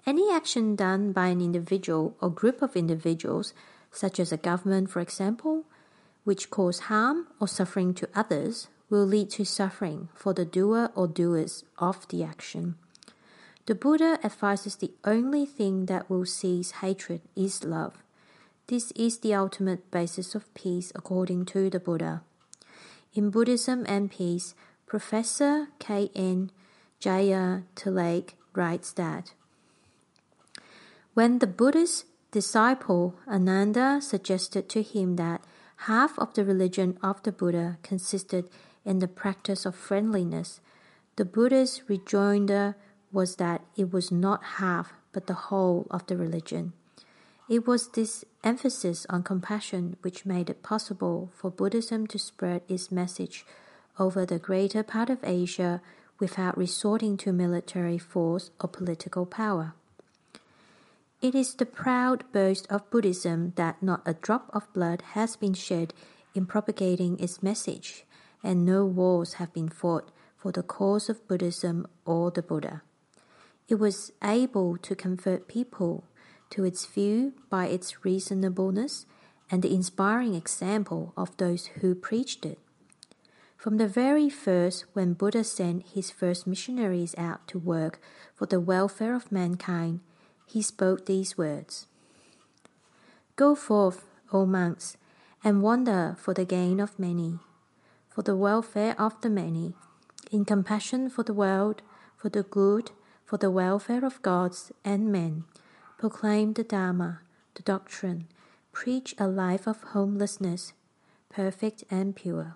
Any action done by an individual or group of individuals, such as a government, for example, which cause harm or suffering to others, will lead to suffering for the doer or doers of the action. The Buddha advises the only thing that will cease hatred is love. This is the ultimate basis of peace according to the Buddha. In Buddhism and Peace, Professor K.N. Jayatillake writes that when the Buddha's disciple Ananda suggested to him that half of the religion of the Buddha consisted in the practice of friendliness, the Buddha's rejoinder was that it was not half but the whole of the religion. It was this emphasis on compassion which made it possible for Buddhism to spread its message over the greater part of Asia without resorting to military force or political power. It is the proud boast of Buddhism that not a drop of blood has been shed in propagating its message, and no wars have been fought for the cause of Buddhism or the Buddha. It was able to convert people to its view by its reasonableness and the inspiring example of those who preached it. From the very first, when Buddha sent his first missionaries out to work for the welfare of mankind, he spoke these words: "Go forth, O monks, and wander for the gain of many, for the welfare of the many, in compassion for the world, for the good, for the welfare of gods and men. Proclaim the Dharma, the doctrine, preach a life of homelessness, perfect and pure."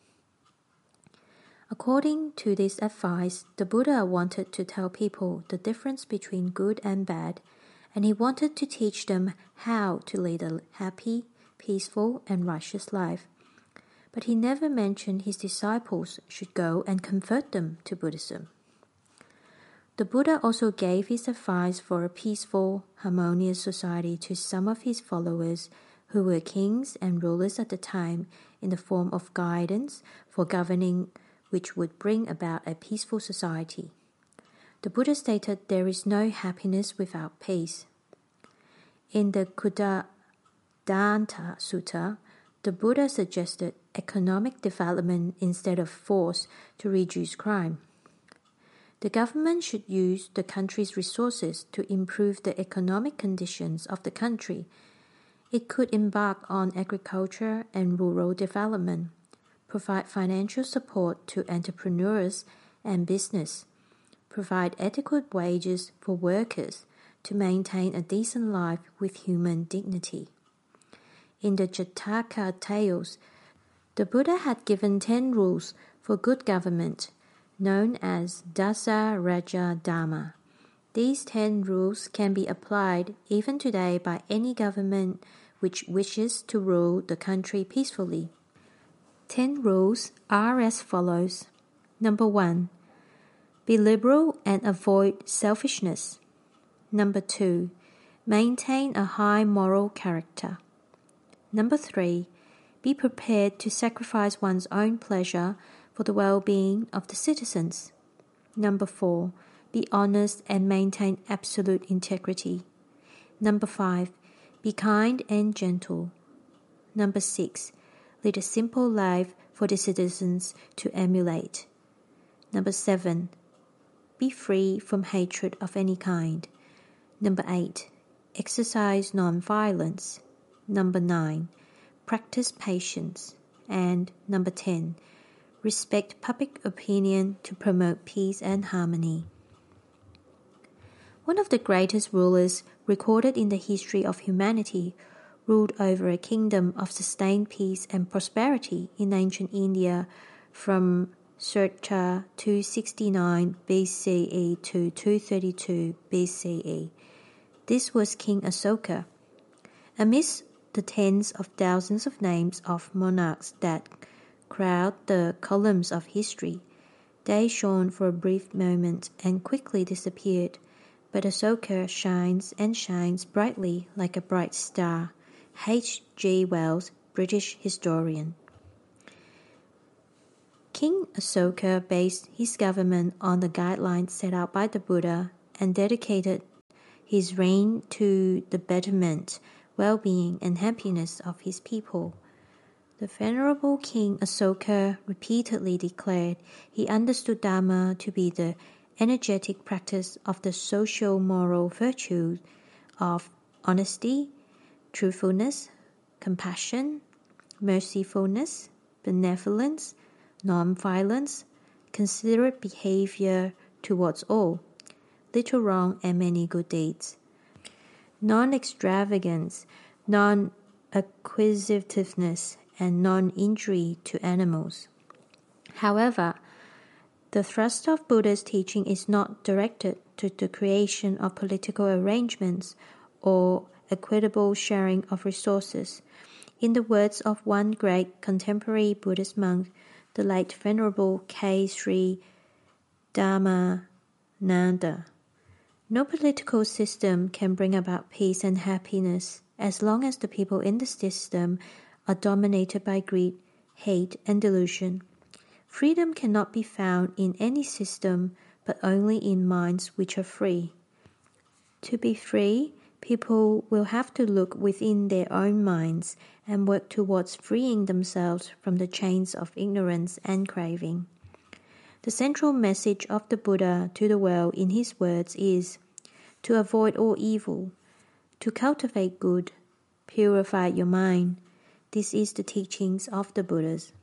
According to this advice, the Buddha wanted to tell people the difference between good and bad, and he wanted to teach them how to lead a happy, peaceful, and righteous life. But he never mentioned his disciples should go and convert them to Buddhism. The Buddha also gave his advice for a peaceful, harmonious society to some of his followers who were kings and rulers at the time in the form of guidance for governing which would bring about a peaceful society. The Buddha stated there is no happiness without peace. In the Khuddadanta Sutta, the Buddha suggested economic development instead of force to reduce crime. The government should use the country's resources to improve the economic conditions of the country. It could embark on agriculture and rural development, provide financial support to entrepreneurs and business, provide adequate wages for workers to maintain a decent life with human dignity. In the Jataka tales, the Buddha had given 10 rules for good government, known as Dasa Raja Dharma. These 10 rules can be applied even today by any government which wishes to rule the country peacefully. 10 rules are as follows. Number 1. Be liberal and avoid selfishness. Number 2. Maintain a high moral character. Number 3. Be prepared to sacrifice one's own pleasure for the well-being of the citizens. Number 4. Be honest and maintain absolute integrity. Number 5. Be kind and gentle. Number 6. Lead a simple life for the citizens to emulate. Number 7. Be free from hatred of any kind. Number 8. Exercise non-violence. Number 9. Practice patience. And number 10. Respect public opinion to promote peace and harmony. One of the greatest rulers recorded in the history of humanity ruled over a kingdom of sustained peace and prosperity in ancient India from circa 269 BCE to 232 BCE. This was King Asoka. Amidst the tens of thousands of names of monarchs that crowd the columns of history, they shone for a brief moment and quickly disappeared, but Asoka shines and shines brightly like a bright star. H. G. Wells, British historian. King Asoka based his government on the guidelines set out by the Buddha and dedicated his reign to the betterment, well-being, and happiness of his people. The venerable King Asoka repeatedly declared he understood Dharma to be the energetic practice of the social moral virtues of honesty, truthfulness, compassion, mercifulness, benevolence, non-violence, considerate behavior towards all, little wrong and many good deeds, non-extravagance, non-acquisitiveness, and non-injury to animals. However, the thrust of Buddha's teaching is not directed to the creation of political arrangements or equitable sharing of resources. In the words of one great contemporary Buddhist monk, the late Venerable K. Sri Dhammananda, no political system can bring about peace and happiness as long as the people in the system are dominated by greed, hate, and delusion. Freedom cannot be found in any system, but only in minds which are free. To be free, people will have to look within their own minds and work towards freeing themselves from the chains of ignorance and craving. The central message of the Buddha to the world in his words is to avoid all evil, to cultivate good, purify your mind. This is the teachings of the Buddhas.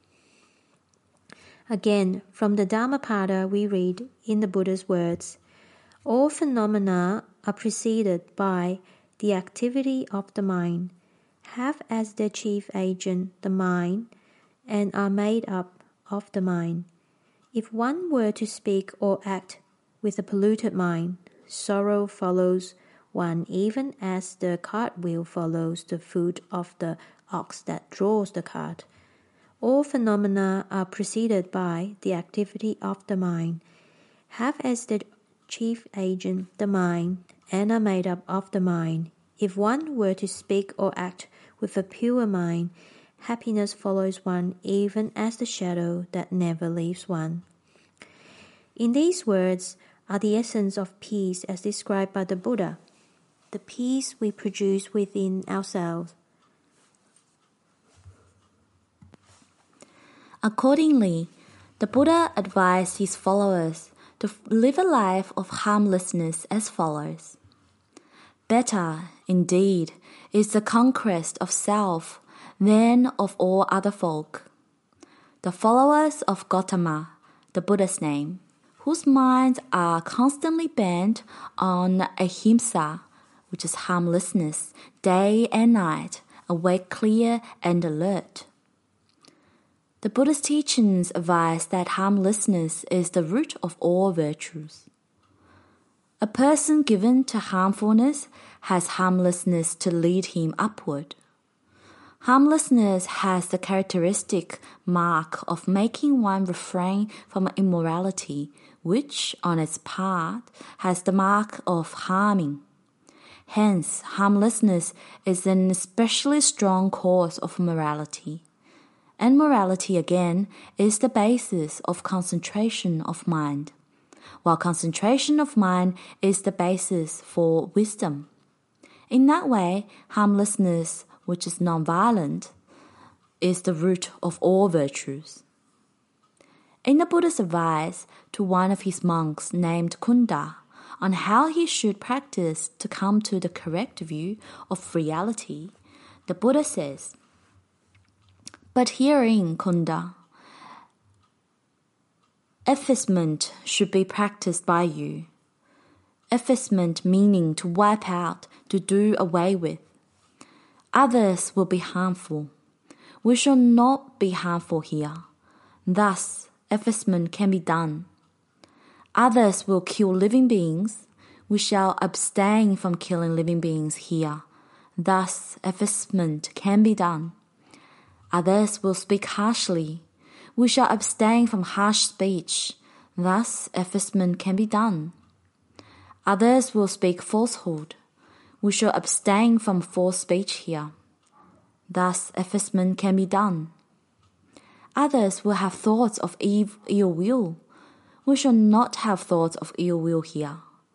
Again, from the Dhammapada we read in the Buddha's words, all phenomena are preceded by the activity of the mind, have as their chief agent the mind, and are made up of the mind. If one were to speak or act with a polluted mind, sorrow follows one even as the cartwheel follows the foot of the ox that draws the cart. All phenomena are preceded by the activity of the mind, have as their chief agent the mind, and are made up of the mind. If one were to speak or act with a pure mind, happiness follows one even as the shadow that never leaves one. In these words are the essence of peace as described by the Buddha, the peace we produce within ourselves. Accordingly, the Buddha advised his followers to live a life of harmlessness as follows. Better, indeed, is the conquest of self than of all other folk. The followers of Gautama, the Buddha's name, whose minds are constantly bent on ahimsa, which is harmlessness, day and night, awake clear and alert. The Buddha's teachings advise that harmlessness is the root of all virtues. A person given to harmfulness has harmlessness to lead him upward. Harmlessness has the characteristic mark of making one refrain from immorality, which, on its part, has the mark of harming. Hence, harmlessness is an especially strong cause of morality. And morality, again, is the basis of concentration of mind, while concentration of mind is the basis for wisdom. In that way, harmlessness, which is non-violent, is the root of all virtues. In the Buddha's advice to one of his monks named Kunda on how he should practice to come to the correct view of reality, the Buddha says, "But herein, Kunda, effacement should be practiced by you. Effacement meaning to wipe out, to do away with. Others will be harmful. We shall not be harmful here. Thus, effacement can be done. Others will kill living beings. We shall abstain from killing living beings here. Thus, effacement can be done. Others will speak harshly. We shall abstain from harsh speech. Thus, effacement can be done. Others will speak falsehood. We shall abstain from false speech here. Thus, effacement can be done. Others will have thoughts of ill will. We shall not have thoughts of ill will here.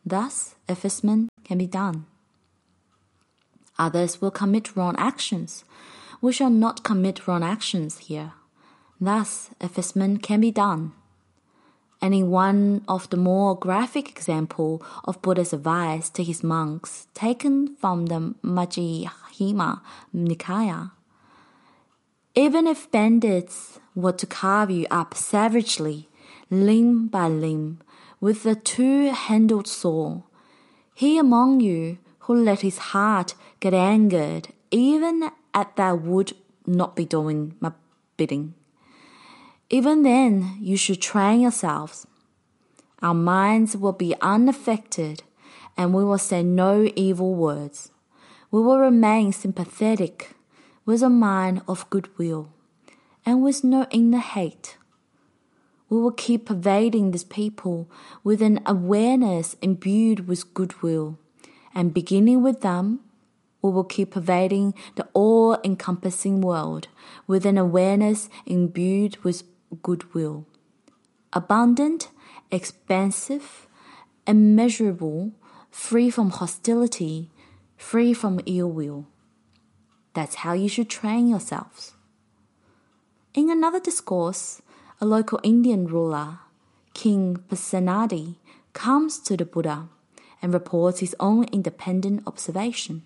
Thus, effacement can be done. Others will commit wrong actions. We shall not commit wrong actions here. Thus, effacement can be done. And in one of the more graphic example of Buddha's advice to his monks, taken from the Majjhima Nikaya, even if bandits were to carve you up savagely, limb by limb, with a two-handled saw, he among you who let his heart get angered, even at that would not be doing my bidding. Even then, you should train yourselves. Our minds will be unaffected, and we will say no evil words. We will remain sympathetic, with a mind of goodwill, and with no inner hate. We will keep pervading these people with an awareness imbued with goodwill, and beginning with them, we will keep pervading the all-encompassing world with an awareness imbued with goodwill. Abundant, expansive, immeasurable, free from hostility, free from ill will. That's how you should train yourselves. In another discourse, a local Indian ruler, King Pasenadi, comes to the Buddha and reports his own independent observation.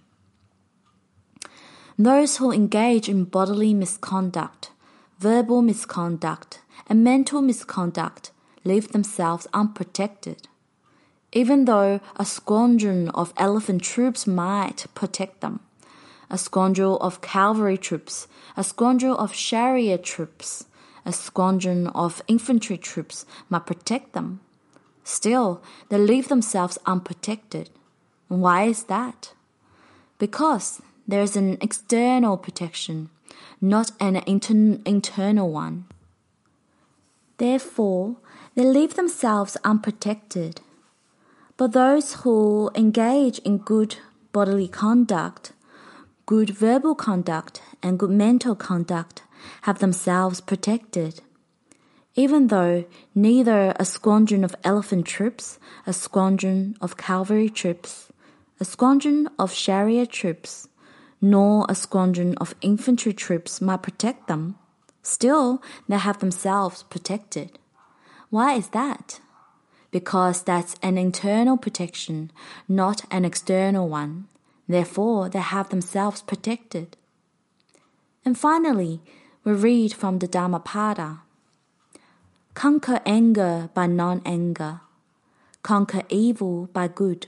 Those who engage in bodily misconduct, verbal misconduct, and mental misconduct leave themselves unprotected, even though a squadron of elephant troops might protect them, a squadron of cavalry troops, a squadron of chariot troops, a squadron of infantry troops might protect them. Still, they leave themselves unprotected. Why is that? Because there is an external protection, not an internal one. Therefore, they leave themselves unprotected. But those who engage in good bodily conduct, good verbal conduct, and good mental conduct have themselves protected. Even though neither a squadron of elephant troops, a squadron of cavalry troops, a squadron of chariot troops, nor a squadron of infantry troops might protect them, still they have themselves protected. Why is that? Because that's an internal protection, not an external one. Therefore, they have themselves protected. And finally, we read from the Dhammapada. Conquer anger by non-anger. Conquer evil by good.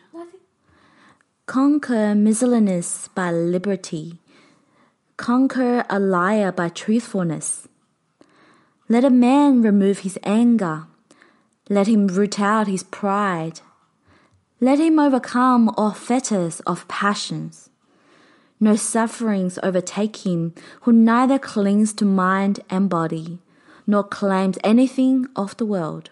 Conquer miserliness by liberty. Conquer a liar by truthfulness. Let a man remove his anger. Let him root out his pride. Let him overcome all fetters of passions. No sufferings overtake him who neither clings to mind and body, nor claims anything of the world.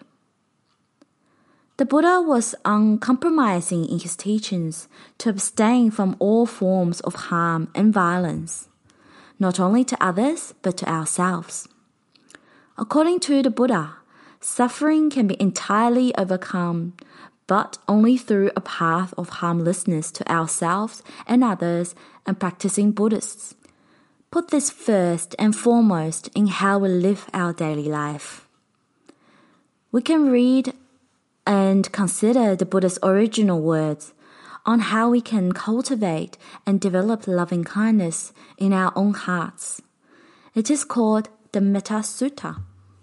The Buddha was uncompromising in his teachings to abstain from all forms of harm and violence, not only to others but to ourselves. According to the Buddha, suffering can be entirely overcome, but only through a path of harmlessness to ourselves and others and practicing Buddhists. Put this first and foremost in how we live our daily life. We can read and consider the Buddha's original words on how we can cultivate and develop loving kindness in our own hearts. It is called the Metta Sutta.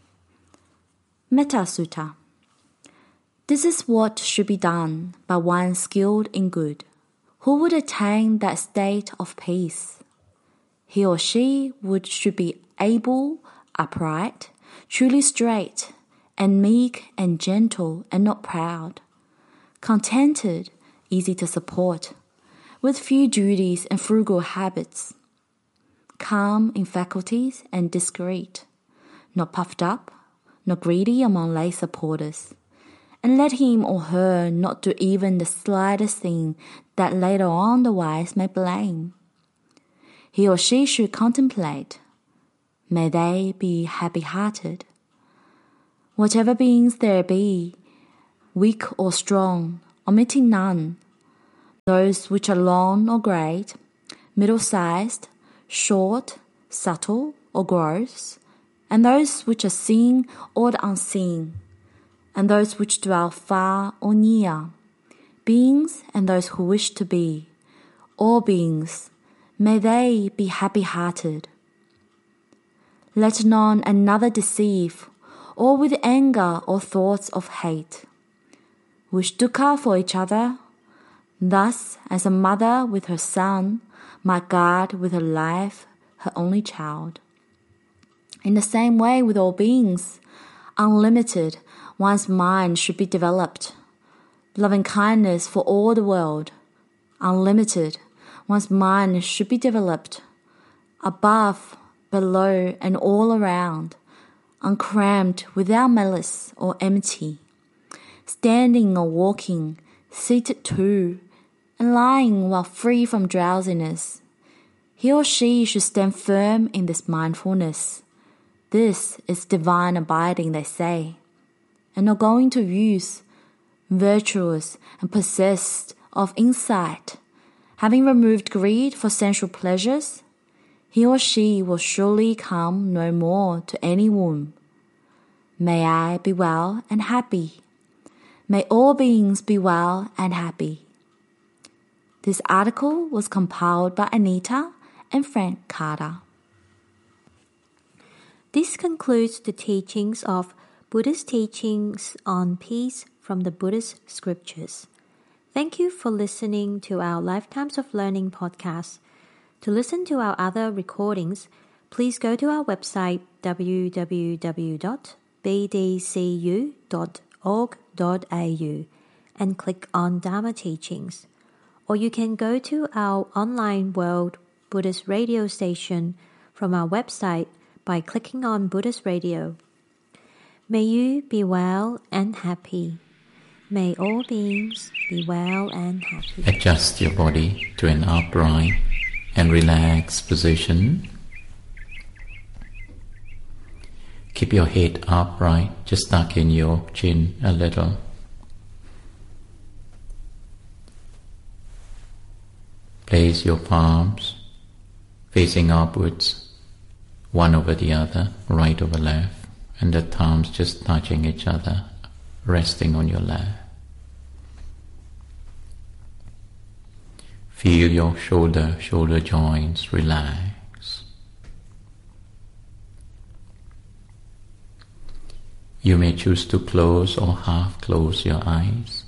Metta Sutta. This is what should be done by one skilled in good. Who would attain that state of peace? He or she should be able, upright, truly straight, and meek and gentle and not proud, contented, easy to support, with few duties and frugal habits, calm in faculties and discreet, not puffed up, nor greedy among lay supporters, and let him or her not do even the slightest thing that later on the wise may blame. He or she should contemplate, may they be happy-hearted. Whatever beings there be, weak or strong, omitting none, those which are long or great, middle-sized, short, subtle or gross, and those which are seen or unseen, and those which dwell far or near, beings and those who wish to be, all beings, may they be happy-hearted. Let none another deceive, or with anger or thoughts of hate. Wish dukkha for each other, thus as a mother with her son might guard with her life her only child. In the same way with all beings, unlimited, one's mind should be developed. Loving kindness for all the world, unlimited, one's mind should be developed. Above, below, and all around, uncrammed without malice or enmity, standing or walking, seated too, and lying while free from drowsiness. He or she should stand firm in this mindfulness. This is divine abiding, they say, and not going to use, virtuous and possessed of insight, having removed greed for sensual pleasures, he or she will surely come no more to any womb. May I be well and happy. May all beings be well and happy. This article was compiled by Anita and Frank Carter. This concludes the teachings of Buddha's teachings on peace from the Buddhist scriptures. Thank you for listening to our Lifetimes of Learning podcast. To listen to our other recordings, please go to our website www.bdcu.org.au and click on Dharma Teachings. Or you can go to our online World Buddhist radio station from our website by clicking on Buddhist Radio. May you be well and happy. May all beings be well and happy. Adjust your body to an upright and relaxed position. Keep your head upright, just tuck in your chin a little. Place your palms facing upwards, one over the other, right over left, and the thumbs just touching each other, resting on your lap. Feel your shoulder joints relax. You may choose to close or half close your eyes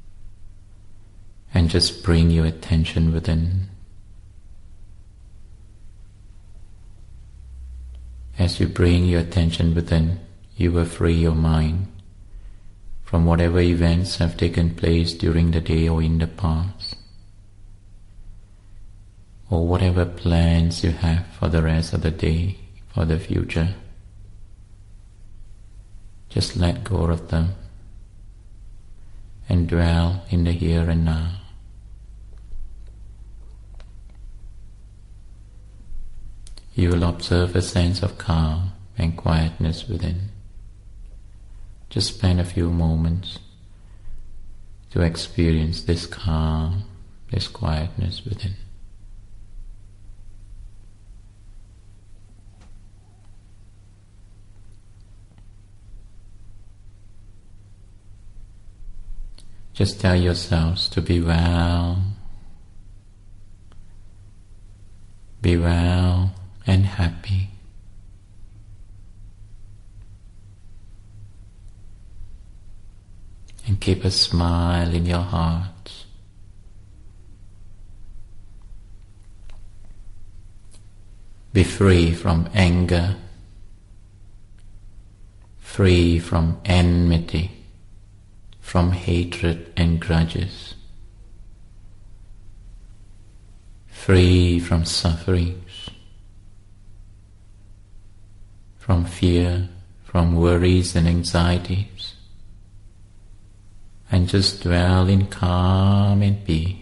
and just bring your attention within. As you bring your attention within, you will free your mind from whatever events have taken place during the day or in the past, or whatever plans you have for the rest of the day, for the future. Just let go of them and dwell in the here and now. You will observe a sense of calm and quietness within. Just spend a few moments to experience this calm, this quietness within. Just tell yourselves to be well and happy. And keep a smile in your heart. Be free from anger, free from enmity, from hatred and grudges, free from sufferings, from fear, from worries and anxieties, and just dwell in calm and peace.